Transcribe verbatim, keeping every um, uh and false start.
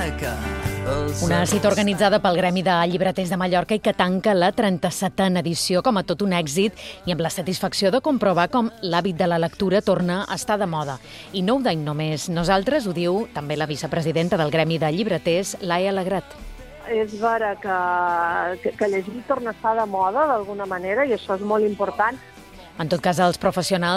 Màneca. Una cita organitzada pel Gremi de Llibreters de Mallorca i que tanca la trenta-setena edició com a tot un èxit i amb la satisfacció de comprovar com l'hàbit de la lectura torna a estar de moda. I no ho deim només nosaltres, ho diu també la vicepresidenta del Gremi de Llibreters, Laia Alegret. És vera que, que, que llegir torna a estar de moda d'alguna manera i això és molt important. En tot cas, els professionals